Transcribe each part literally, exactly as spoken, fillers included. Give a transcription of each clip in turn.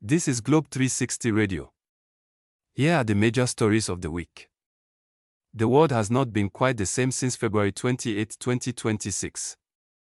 This is Globe three sixty Radio. Here are the major stories of the week. The world has not been quite the same since February twenty-eighth, twenty twenty-six.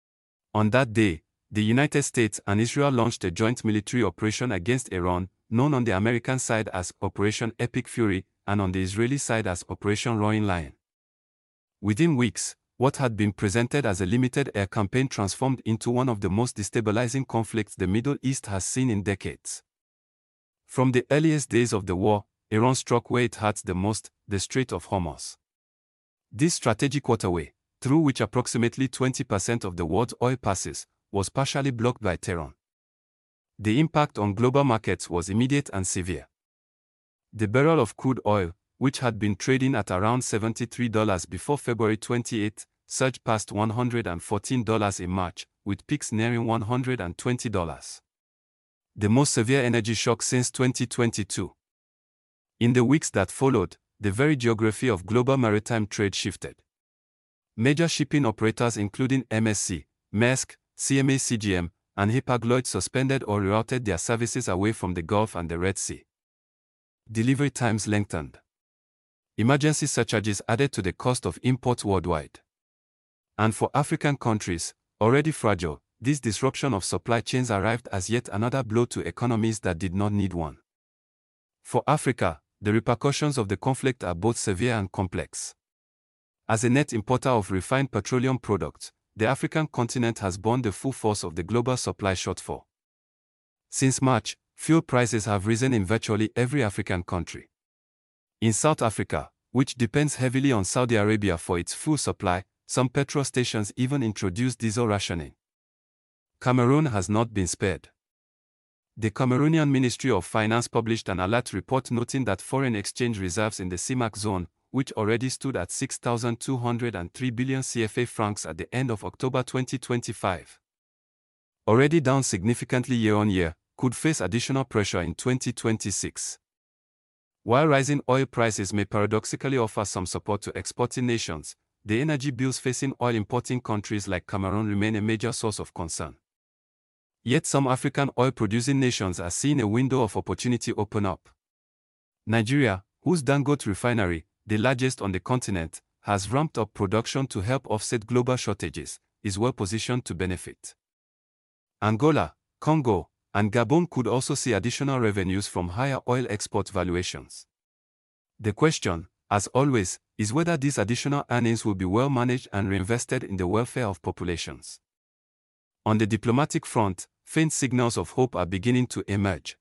On that day, the United States and Israel launched a joint military operation against Iran, known on the American side as Operation Epic Fury and on the Israeli side as Operation Roaring Lion. Within weeks, what had been presented as a limited air campaign transformed into one of the most destabilizing conflicts the Middle East has seen in decades. From the earliest days of the war, Iran struck where it hurts the most, the Strait of Hormuz. This strategic waterway, through which approximately twenty percent of the world's oil passes, was partially blocked by Tehran. The impact on global markets was immediate and severe. The barrel of crude oil, which had been trading at around seventy-three dollars before February twenty-eighth, surged past one hundred fourteen dollars in March, with peaks nearing one hundred twenty dollars. The most severe energy shock since twenty twenty-two. In the weeks that followed, the very geography of global maritime trade shifted. Major shipping operators including M S C, Maersk, C M A C G M, and Hapag-Lloyd suspended or rerouted their services away from the Gulf and the Red Sea. Delivery times lengthened. Emergency surcharges added to the cost of imports worldwide. And for African countries, already fragile, this disruption of supply chains arrived as yet another blow to economies that did not need one. For Africa, the repercussions of the conflict are both severe and complex. As a net importer of refined petroleum products, the African continent has borne the full force of the global supply shortfall. Since March, fuel prices have risen in virtually every African country. In South Africa, which depends heavily on Saudi Arabia for its fuel supply, some petrol stations even introduced diesel rationing. Cameroon has not been spared. The Cameroonian Ministry of Finance published an alert report noting that foreign exchange reserves in the C M A C zone, which already stood at six thousand two hundred three billion C F A francs at the end of October twenty twenty-five, already down significantly year-on-year, could face additional pressure in twenty twenty-six. While rising oil prices may paradoxically offer some support to exporting nations, the energy bills facing oil-importing countries like Cameroon remain a major source of concern. Yet some African oil-producing nations are seeing a window of opportunity open up. Nigeria, whose Dangote refinery, the largest on the continent, has ramped up production to help offset global shortages, is well positioned to benefit. Angola, Congo, and Gabon could also see additional revenues from higher oil export valuations. The question, as always, is whether these additional earnings will be well managed and reinvested in the welfare of populations. On the diplomatic front, faint signals of hope are beginning to emerge.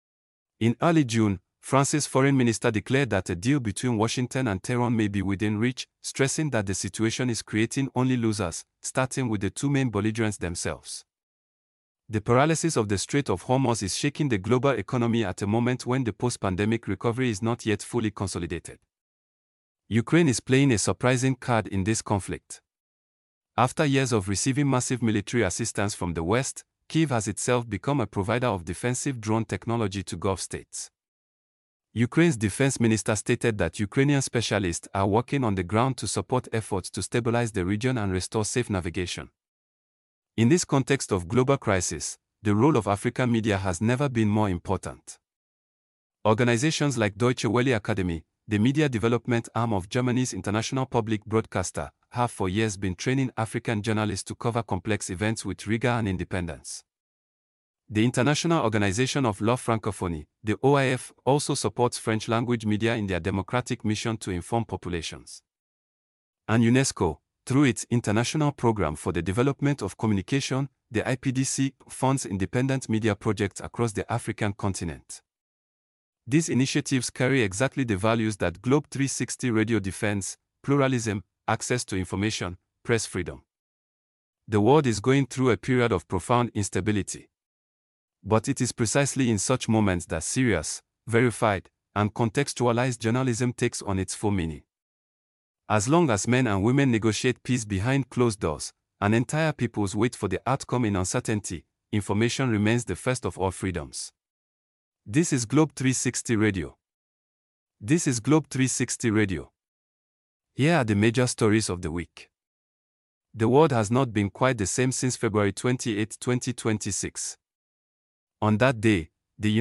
In early June, France's foreign minister declared that a deal between Washington and Tehran may be within reach, stressing that the situation is creating only losers, starting with the two main belligerents themselves. The paralysis of the Strait of Hormuz is shaking the global economy at a moment when the post-pandemic recovery is not yet fully consolidated. Ukraine is playing a surprising card in this conflict. After years of receiving massive military assistance from the West, Kyiv has itself become a provider of defensive drone technology to Gulf states. Ukraine's defense minister stated that Ukrainian specialists are working on the ground to support efforts to stabilize the region and restore safe navigation. In this context of global crisis, the role of African media has never been more important. Organizations like Deutsche Welle Academy, the media development arm of Germany's international public broadcaster, have for years been training African journalists to cover complex events with rigor and independence. The International Organization of La Francophonie, the O I F, also supports French-language media in their democratic mission to inform populations. And UNESCO, through its International Programme for the Development of Communication, the I P D C, funds independent media projects across the African continent. These initiatives carry exactly the values that Globe three sixty Radio defends: pluralism, access to information, press freedom. The world is going through a period of profound instability. But it is precisely in such moments that serious, verified, and contextualized journalism takes on its full meaning. As long as men and women negotiate peace behind closed doors, and entire peoples wait for the outcome in uncertainty, information remains the first of all freedoms. This is Globe three sixty Radio. This is Globe three sixty Radio. Here are the major stories of the week. The world has not been quite the same since February twenty-eighth, twenty twenty-six. On that day,